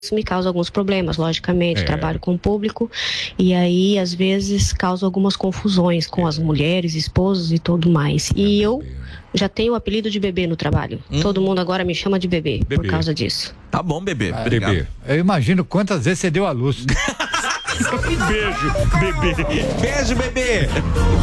Isso me causa alguns problemas, logicamente, trabalho com o público, e aí, às vezes, causa algumas confusões com as mulheres, esposas e tudo mais. E eu já tenho o apelido de bebê no trabalho. Todo mundo agora me chama de bebê por causa disso. Tá bom, bebê. Obrigado. Bebê, eu imagino quantas vezes você deu à luz. Beijo, bebê. Beijo, bebê.